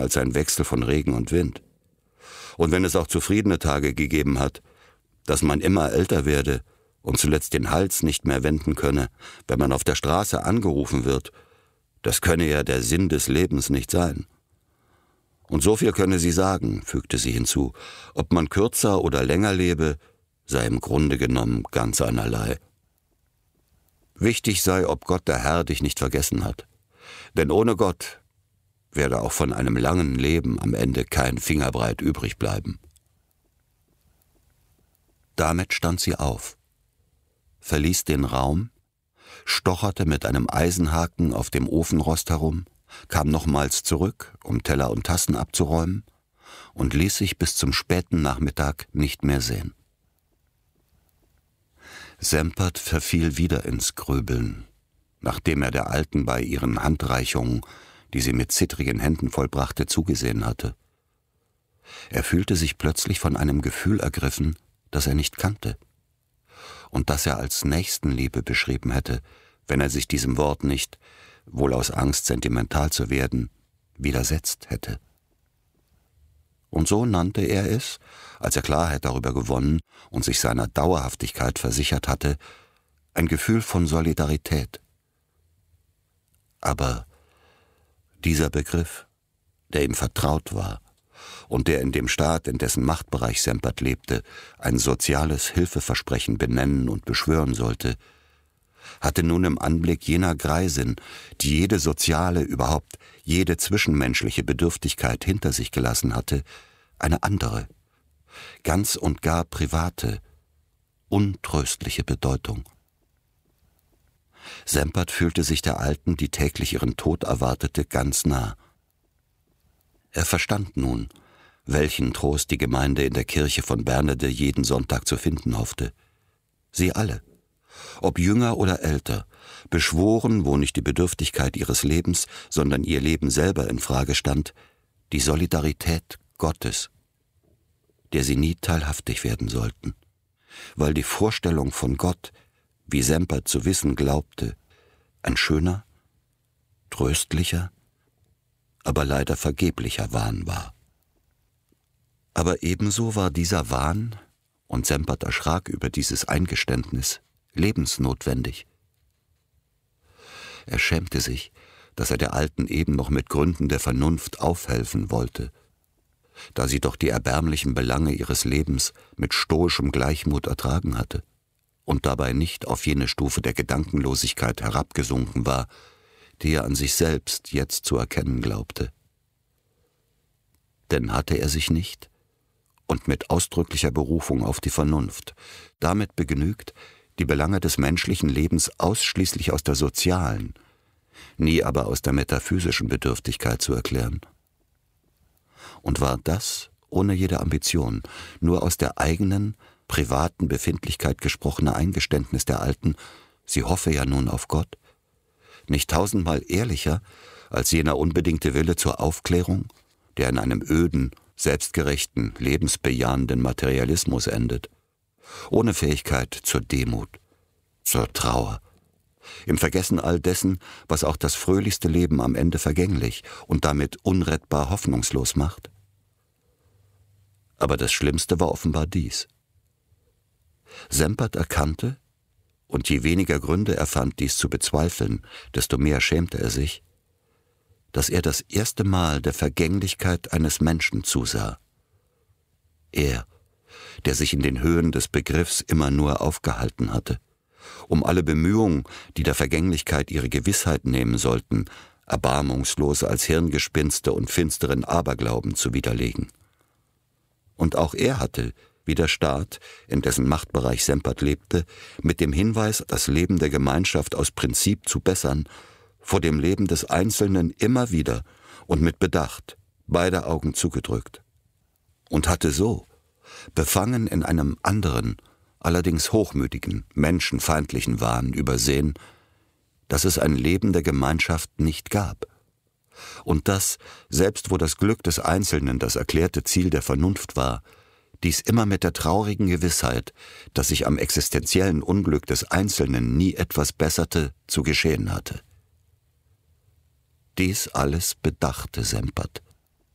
als ein Wechsel von Regen und Wind. Und wenn es auch zufriedene Tage gegeben hat, dass man immer älter werde und zuletzt den Hals nicht mehr wenden könne, wenn man auf der Straße angerufen wird, das könne ja der Sinn des Lebens nicht sein. Und so viel könne sie sagen, fügte sie hinzu, ob man kürzer oder länger lebe, sei im Grunde genommen ganz einerlei. Wichtig sei, ob Gott der Herr dich nicht vergessen hat. Denn ohne Gott werde auch von einem langen Leben am Ende kein Fingerbreit übrig bleiben. Damit stand sie auf, verließ den Raum, stocherte mit einem Eisenhaken auf dem Ofenrost herum, kam nochmals zurück, um Teller und Tassen abzuräumen, und ließ sich bis zum späten Nachmittag nicht mehr sehen. Sempert verfiel wieder ins Grübeln, nachdem er der Alten bei ihren Handreichungen, die sie mit zittrigen Händen vollbrachte, zugesehen hatte. Er fühlte sich plötzlich von einem Gefühl ergriffen, das er nicht kannte und das er als Nächstenliebe beschrieben hätte, wenn er sich diesem Wort nicht, wohl aus Angst sentimental zu werden, widersetzt hätte. Und so nannte er es, als er Klarheit darüber gewonnen und sich seiner Dauerhaftigkeit versichert hatte, ein Gefühl von Solidarität. Aber dieser Begriff, der ihm vertraut war und der in dem Staat, in dessen Machtbereich Sempert lebte, ein soziales Hilfeversprechen benennen und beschwören sollte, hatte nun im Anblick jener Greisin, die jede soziale, überhaupt jede zwischenmenschliche Bedürftigkeit hinter sich gelassen hatte, eine andere, ganz und gar private, untröstliche Bedeutung. Sempert fühlte sich der Alten, die täglich ihren Tod erwartete, ganz nah. Er verstand nun, welchen Trost die Gemeinde in der Kirche von Bernede jeden Sonntag zu finden hoffte. Sie alle, ob jünger oder älter, beschworen, wo nicht die Bedürftigkeit ihres Lebens, sondern ihr Leben selber in Frage stand, die Solidarität Gottes, der sie nie teilhaftig werden sollten, weil die Vorstellung von Gott, wie Sempert zu wissen glaubte, ein schöner, tröstlicher, aber leider vergeblicher Wahn war. Aber ebenso war dieser Wahn, und Sempert erschrak über dieses Eingeständnis, lebensnotwendig. Er schämte sich, dass er der Alten eben noch mit Gründen der Vernunft aufhelfen wollte, da sie doch die erbärmlichen Belange ihres Lebens mit stoischem Gleichmut ertragen hatte und dabei nicht auf jene Stufe der Gedankenlosigkeit herabgesunken war, die er an sich selbst jetzt zu erkennen glaubte. Denn hatte er sich nicht, und mit ausdrücklicher Berufung auf die Vernunft, damit begnügt, die Belange des menschlichen Lebens ausschließlich aus der sozialen, nie aber aus der metaphysischen Bedürftigkeit zu erklären? Und war das, ohne jede Ambition, nur aus der eigenen, privaten Befindlichkeit gesprochene Eingeständnis der Alten, sie hoffe ja nun auf Gott, nicht tausendmal ehrlicher als jener unbedingte Wille zur Aufklärung, der in einem öden, selbstgerechten, lebensbejahenden Materialismus endet, ohne Fähigkeit zur Demut, zur Trauer, im Vergessen all dessen, was auch das fröhlichste Leben am Ende vergänglich und damit unrettbar hoffnungslos macht? Aber das Schlimmste war offenbar dies. Sempert erkannte, und je weniger Gründe er fand, dies zu bezweifeln, desto mehr schämte er sich, dass er das erste Mal der Vergänglichkeit eines Menschen zusah. Er, der sich in den Höhen des Begriffs immer nur aufgehalten hatte, um alle Bemühungen, die der Vergänglichkeit ihre Gewissheit nehmen sollten, erbarmungslos als Hirngespinste und finsteren Aberglauben zu widerlegen. Und auch er hatte, wie der Staat, in dessen Machtbereich Sempert lebte, mit dem Hinweis, das Leben der Gemeinschaft aus Prinzip zu bessern, vor dem Leben des Einzelnen immer wieder und mit Bedacht beide Augen zugedrückt. Und hatte so, befangen in einem anderen, allerdings hochmütigen, menschenfeindlichen Wahn übersehen, dass es ein Leben der Gemeinschaft nicht gab. Und dass, selbst wo das Glück des Einzelnen das erklärte Ziel der Vernunft war, dies immer mit der traurigen Gewissheit, dass sich am existenziellen Unglück des Einzelnen nie etwas besserte, zu geschehen hatte. Dies alles bedachte Sempert.